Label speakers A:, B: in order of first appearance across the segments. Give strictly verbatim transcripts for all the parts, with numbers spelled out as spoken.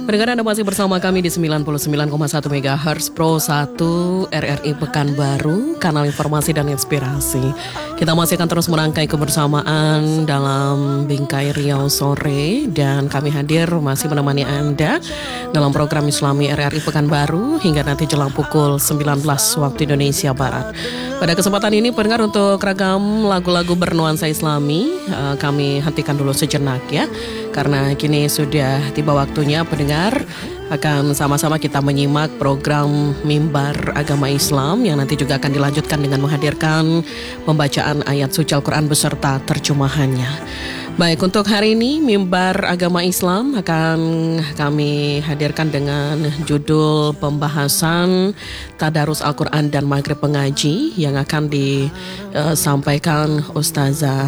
A: Pendengar, Anda masih bersama kami di sembilan puluh sembilan koma satu megahertz Pro satu R R I Pekanbaru, kanal informasi dan inspirasi. Kita masih akan terus merangkai kebersamaan dalam Bingkai Riau Sore, dan kami hadir masih menemani Anda dalam program Islami R R I Pekanbaru hingga nanti jelang pukul sembilan belas waktu Indonesia Barat. Pada kesempatan ini, pendengar, untuk ragam lagu-lagu bernuansa Islami, uh, kami hentikan dulu sejenak ya, karena kini sudah tiba waktunya pendengar akan sama-sama kita menyimak program Mimbar Agama Islam yang nanti juga akan dilanjutkan dengan menghadirkan pembacaan ayat suci Al-Quran beserta terjemahannya. Baik, untuk hari ini Mimbar Agama Islam akan kami hadirkan dengan judul pembahasan Tadarus Al-Quran dan Maghrib Pengaji yang akan disampaikan Ustazah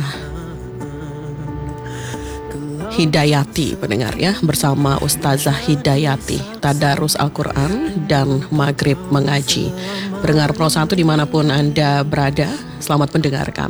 A: Hidayati, pendengar ya, bersama Ustazah Hidayati, Tadarus Al-Quran dan Maghrib Mengaji. Pendengar Pro satu dimanapun Anda berada, selamat mendengarkan.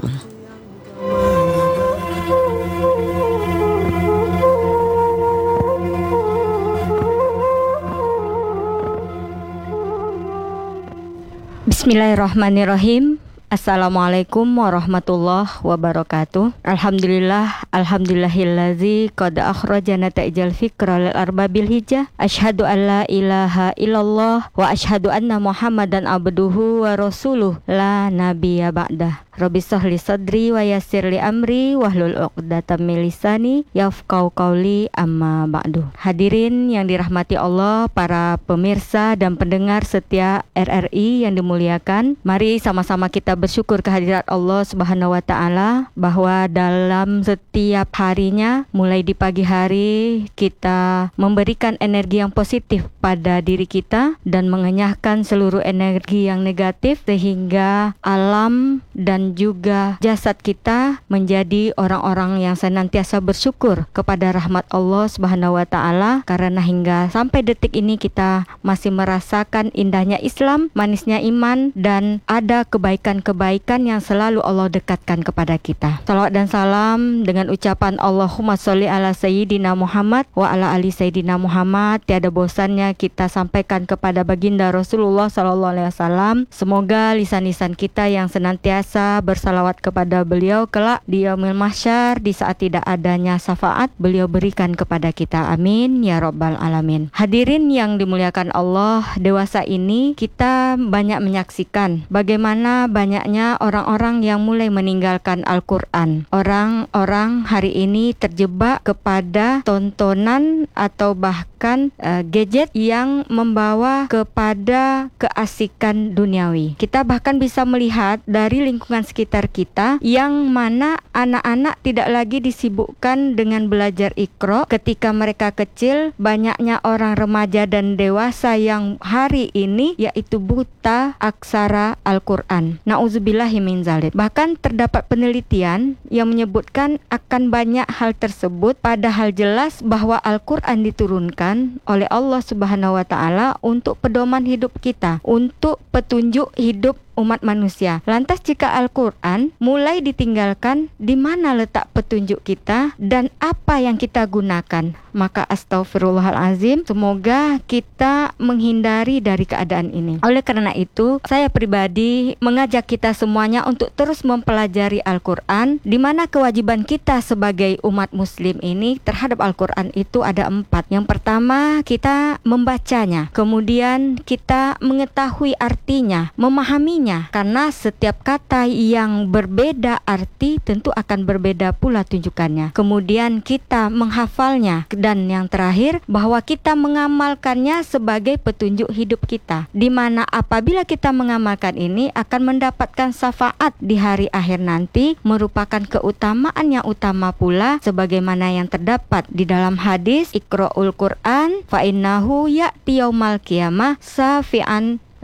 B: Bismillahirrahmanirrahim. Assalamualaikum warahmatullahi wabarakatuh. Alhamdulillah, alhamdulillahillazi qad akhrajana ta'jal fikra lil arbabil hijjah. Asyhadu an la ilaha illallah wa asyhadu anna Muhammadan abduhu wa rasuluh la nabiyya ba'dah. Rabbi shrahli sadri wa yassir li amri wahlul 'uqdatam min lisani yafqahu qawli, amma ba'du. Hadirin yang dirahmati Allah, para pemirsa dan pendengar setia R R I yang dimuliakan, mari sama-sama kita bersyukur kehadirat Allah Subhanahu wa taala bahwa dalam setiap harinya, mulai di pagi hari, kita memberikan energi yang positif pada diri kita dan mengenyahkan seluruh energi yang negatif, sehingga alam dan juga jasad kita menjadi orang-orang yang senantiasa bersyukur kepada rahmat Allah Subhanahu wa taala, karena hingga sampai detik ini kita masih merasakan indahnya Islam, manisnya iman, dan ada kebaikan-kebaikan yang selalu Allah dekatkan kepada kita. Salawat dan salam dengan ucapan Allahumma sholli ala sayyidina Muhammad wa ala ali sayyidina Muhammad tiada bosannya kita sampaikan kepada baginda Rasulullah sallallahu alaihi wasallam. Semoga lisan-lisan kita yang senantiasa bersalawat kepada beliau kelak di yaumil mahsyar, di saat tidak adanya syafaat, beliau berikan kepada kita. Amin ya rabbal alamin. Hadirin yang dimuliakan Allah, dewasa ini kita banyak menyaksikan bagaimana banyaknya orang-orang yang mulai meninggalkan Al-Quran. Orang-orang hari ini terjebak kepada tontonan atau bahkan uh, gadget yang membawa kepada keasikan duniawi. Kita bahkan bisa melihat dari lingkungan sekitar kita yang mana anak-anak tidak lagi disibukkan dengan belajar Iqra ketika mereka kecil. Banyaknya orang remaja dan dewasa yang hari ini yaitu buta aksara Al-Quran. Na'udzubillahi min dzalik. Bahkan terdapat penelitian yang menyebutkan akan banyak hal tersebut, padahal jelas bahwa Al-Quran diturunkan oleh Allah Subhanahu wa taala untuk pedoman hidup kita, untuk petunjuk hidup umat manusia. Lantas jika Al-Quran mulai ditinggalkan, di mana letak petunjuk kita dan apa yang kita gunakan? Maka astaghfirullahalazim, semoga kita menghindari dari keadaan ini. Oleh karena itu, saya pribadi mengajak kita semuanya untuk terus mempelajari Al-Quran, di mana kewajiban kita sebagai umat muslim ini terhadap Al-Quran itu ada empat. Yang pertama, kita membacanya, kemudian kita mengetahui artinya, memahaminya, karena setiap kata yang berbeda arti tentu akan berbeda pula tunjukannya. Kemudian kita menghafalnya, dan yang terakhir bahwa kita mengamalkannya sebagai petunjuk hidup kita, di mana apabila kita mengamalkan ini akan mendapatkan syafaat di hari akhir nanti, merupakan keutamaan yang utama pula sebagaimana yang terdapat di dalam hadis Iqra'ul Quran fa innahu ya'ti yaumal qiyamah safi'an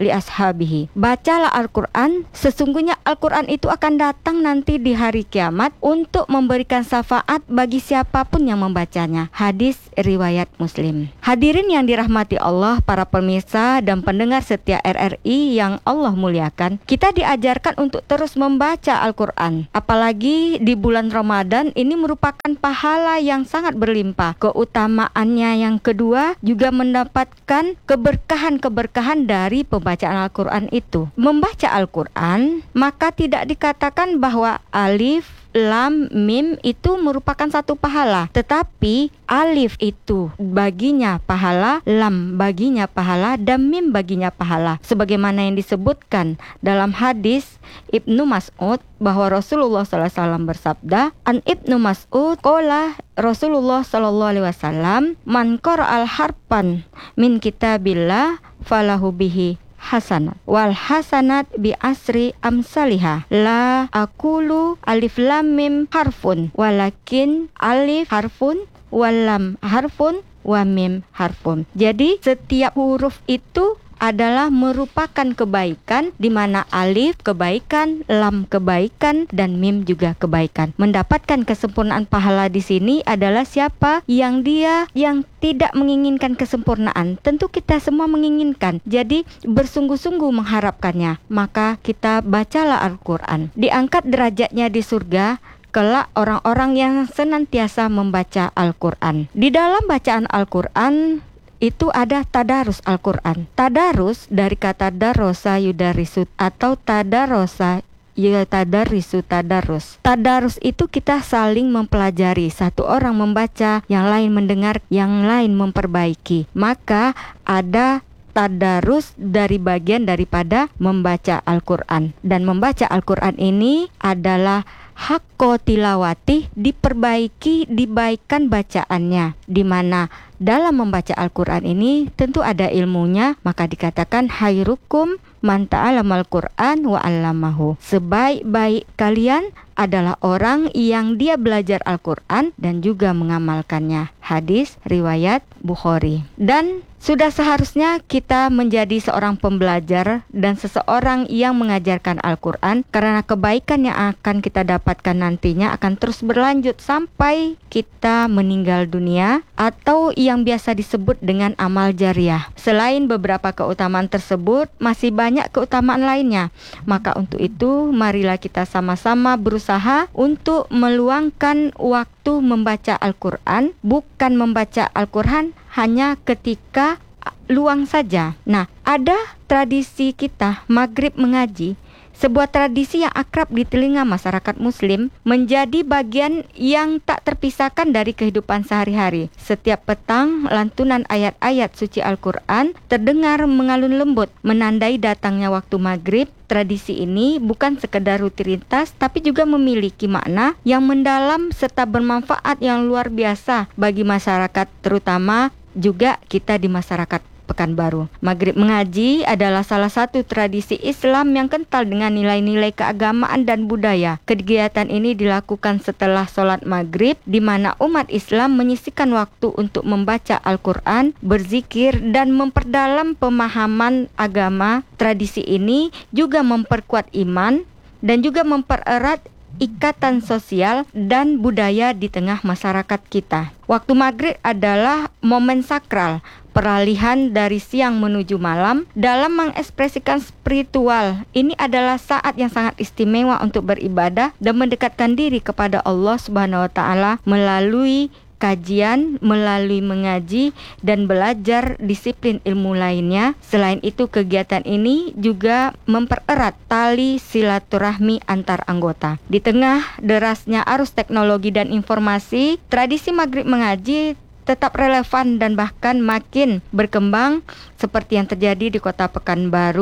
B: li ashabihi. Bacalah Al-Quran, sesungguhnya Al-Quran itu akan datang nanti di hari kiamat untuk memberikan syafaat bagi siapapun yang membacanya. Hadis riwayat Muslim. Hadirin yang dirahmati Allah, para pemirsa dan pendengar setia R R I yang Allah muliakan, kita diajarkan untuk terus membaca Al-Quran. Apalagi di bulan Ramadan ini merupakan pahala yang sangat berlimpah. Keutamaannya yang kedua juga mendapatkan keberkahan-keberkahan dari pembacaan Al-Quran itu. Membaca Al-Quran maka tidak dikatakan bahwa alif, lam, mim itu merupakan satu pahala, tetapi alif itu baginya pahala, lam baginya pahala, dan mim baginya pahala, sebagaimana yang disebutkan dalam hadis Ibnu Mas'ud bahwa Rasulullah sallallahu alaihi wasallam bersabda, an Ibnu Mas'ud qala Rasulullah sallallahu alaihi wasallam, man qara'al harfan min kitabillah falahu bihi hasanat wal hasanat bi asri amsalihah la aqulu alif lam mim harfun walakin alif harfun wal lam harfun wa mim harfun. Jadi setiap huruf itu adalah merupakan kebaikan, di mana alif kebaikan, lam kebaikan, dan mim juga kebaikan. Mendapatkan kesempurnaan pahala di sini adalah siapa yang dia yang tidak menginginkan kesempurnaan. Tentu kita semua menginginkan. Jadi bersungguh-sungguh mengharapkannya. Maka kita bacalah Al-Quran. Diangkat derajatnya di surga kelak orang-orang yang senantiasa membaca Al-Quran. Di dalam bacaan Al-Quran itu ada tadarus Al-Quran. Tadarus dari kata darosa yudarisu atau tadarosa yutadarisu tadarus. Tadarus itu kita saling mempelajari. Satu orang membaca, yang lain mendengar, yang lain memperbaiki. Maka ada tadarus dari bagian daripada membaca Al-Quran. Dan membaca Al-Quran ini adalah hakko tilawati, diperbaiki, dibaikan bacaannya, di mana dalam membaca Al-Quran ini tentu ada ilmunya. Maka dikatakan khairukum man ta'allamal Qur'an wa 'allamahu. Sebaik-baik kalian adalah orang yang dia belajar Al-Quran dan juga mengamalkannya. Hadis riwayat Bukhari. Dan sudah seharusnya kita menjadi seorang pembelajar dan seseorang yang mengajarkan Al-Quran, karena kebaikan yang akan kita dapatkan nantinya akan terus berlanjut sampai kita meninggal dunia, atau yang biasa disebut dengan amal jariah. Selain beberapa keutamaan tersebut, masih banyak keutamaan lainnya. Maka untuk itu, marilah kita sama-sama berusaha untuk meluangkan waktu membaca Al-Quran, bukan membaca Al-Quran hanya ketika luang saja. Nah, ada tradisi kita maghrib mengaji, sebuah tradisi yang akrab di telinga masyarakat muslim, menjadi bagian yang tak terpisahkan dari kehidupan sehari-hari. Setiap petang, lantunan ayat-ayat suci Al-Quran terdengar mengalun lembut, menandai datangnya waktu maghrib. Tradisi ini bukan sekedar rutinitas, tapi juga memiliki makna yang mendalam serta bermanfaat yang luar biasa bagi masyarakat, terutama juga kita di masyarakat Pekanbaru. Maghrib mengaji adalah salah satu tradisi Islam yang kental dengan nilai-nilai keagamaan dan budaya. Kegiatan ini dilakukan setelah sholat maghrib, di mana umat Islam menyisihkan waktu untuk membaca Al-Quran, berzikir, dan memperdalam pemahaman agama. Tradisi ini juga memperkuat iman dan juga mempererat ikatan sosial dan budaya di tengah masyarakat kita. Waktu maghrib adalah momen sakral, peralihan dari siang menuju malam. Dalam mengekspresikan spiritual, ini adalah saat yang sangat istimewa untuk beribadah dan mendekatkan diri kepada Allah Subhanahu wa taala melalui kajian, melalui mengaji dan belajar disiplin ilmu lainnya. Selain itu, kegiatan ini juga mempererat tali silaturahmi antar anggota. Di tengah derasnya arus teknologi dan informasi, tradisi maghrib mengaji tetap relevan dan bahkan makin berkembang, seperti yang terjadi di Kota Pekanbaru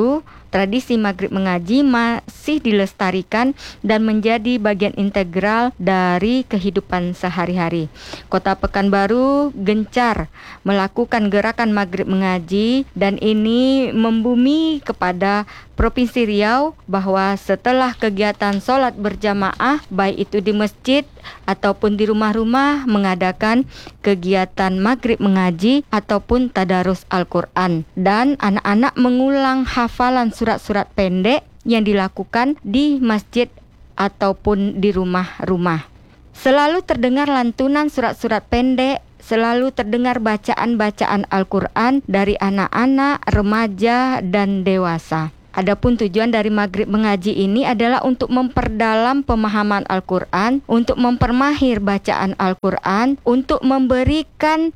B: tradisi maghrib mengaji masih dilestarikan dan menjadi bagian integral dari kehidupan sehari-hari. Kota Pekanbaru gencar melakukan gerakan maghrib mengaji dan ini membumi kepada Provinsi Riau bahwa setelah kegiatan sholat berjamaah baik itu di masjid ataupun di rumah-rumah mengadakan kegiatan maghrib mengaji ataupun tadarus Al-Quran, dan anak-anak mengulang hafalan surat-surat pendek yang dilakukan di masjid ataupun di rumah-rumah. Selalu terdengar lantunan surat-surat pendek, selalu terdengar bacaan-bacaan Al-Quran dari anak-anak, remaja, dan dewasa. Adapun tujuan dari maghrib mengaji ini adalah untuk memperdalam pemahaman Al-Quran, untuk mempermahir bacaan Al-Quran, untuk memberikan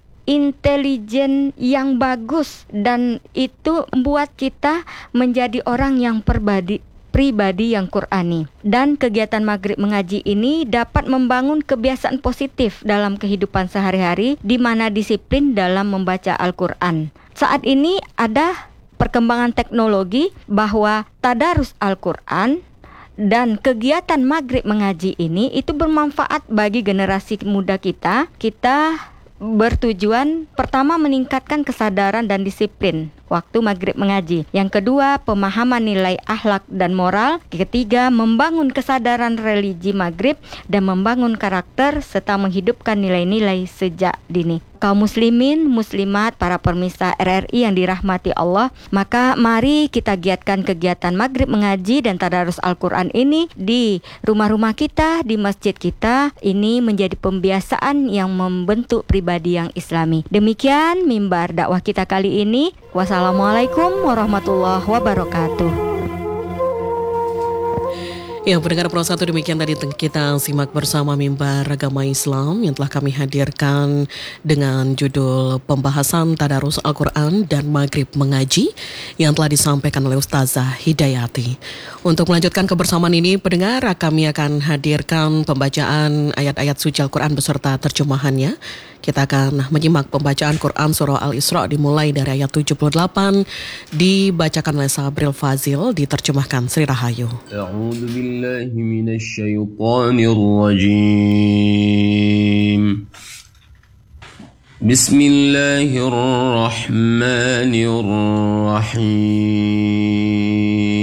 B: intelijen yang bagus, dan itu membuat kita menjadi orang yang perbadi, pribadi yang Qurani. Dan kegiatan maghrib mengaji ini dapat membangun kebiasaan positif dalam kehidupan sehari-hari, di mana disiplin dalam membaca Al-Quran. Saat ini ada perkembangan teknologi bahwa tadarus Al-Quran dan kegiatan maghrib mengaji ini itu bermanfaat bagi generasi muda kita. Kita bertujuan pertama meningkatkan kesadaran dan disiplin waktu maghrib mengaji. Yang kedua, pemahaman nilai akhlak dan moral. Ketiga, membangun kesadaran religi maghrib dan membangun karakter serta menghidupkan nilai-nilai sejak dini. Kaum muslimin, muslimat, para pemirsa R R I yang dirahmati Allah, maka mari kita giatkan kegiatan maghrib mengaji dan tadarus Al-Quran ini di rumah-rumah kita, di masjid kita. Ini menjadi pembiasaan yang membentuk pribadi yang islami. Demikian mimbar dakwah kita kali ini. Wassalamualaikum warahmatullahi wabarakatuh.
A: Ya, pendengar Pro satu, demikian tadi kita simak bersama mimbar agama Islam yang telah kami hadirkan dengan judul pembahasan tadarus Al-Quran dan maghrib mengaji yang telah disampaikan oleh Ustazah Hidayati. Untuk melanjutkan kebersamaan ini, pendengar, kami akan hadirkan pembacaan ayat-ayat suci Al-Quran beserta terjemahannya. Kita akan menyimak pembacaan Quran Surah Al-Isra dimulai dari ayat tujuh puluh delapan, dibacakan oleh Sabril Fazil, diterjemahkan Sri Rahayu.
C: A'udzu billahi minasy syaithanir rajim. Bismillahirrahmanirrahim.